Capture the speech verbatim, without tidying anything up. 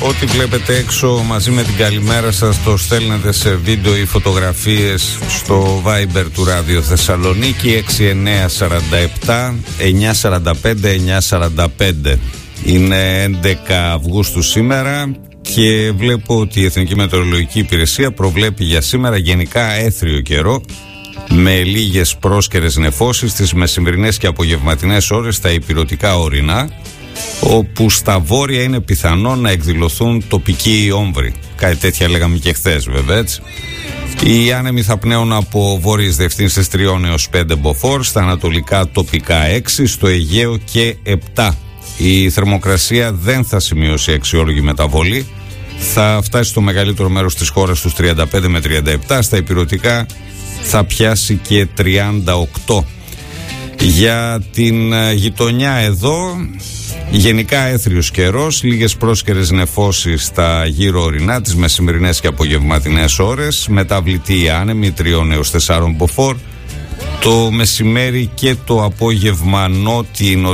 ό,τι βλέπετε έξω μαζί με την καλημέρα σας το στέλνετε σε βίντεο ή φωτογραφίες στο Viber του Ράδιο Θεσσαλονίκη έξι εννιά τέσσερα επτά εννιά τέσσερα πέντε εννιά τέσσερα πέντε. Είναι έντεκα Αυγούστου σήμερα και βλέπω ότι η Εθνική Μετεωρολογική Υπηρεσία προβλέπει για σήμερα γενικά έθριο καιρό με λίγες πρόσκαιρες νεφώσεις στις μεσημβρινές και απογευματινές ώρες στα ηπειρωτικά ορεινά, όπου στα βόρεια είναι πιθανό να εκδηλωθούν τοπικοί όμβροι. Κάτι τέτοια λέγαμε και χθες, βέβαια, έτσι. Οι άνεμοι θα πνέουν από βόρειες διευθύνσεις τρία έως πέντε μποφόρ, στα ανατολικά τοπικά έξι, στο Αιγαίο και επτά. Η θερμοκρασία δεν θα σημειώσει αξιόλογη μεταβολή. Θα φτάσει στο μεγαλύτερο μέρος της χώρας στους τριάντα πέντε με τριάντα επτά, στα ηπειρωτικά θα πιάσει και τριάντα οκτώ. Για την γειτονιά εδώ, γενικά έθριος καιρός, λίγες πρόσκαιρες νεφώσεις στα γύρω ορεινά τις μεσημερινές και απογευματινές ώρες, μεταβλητή άνεμη τρία έως τέσσερα μποφόρ, το μεσημέρι και το απόγευμα νότιοι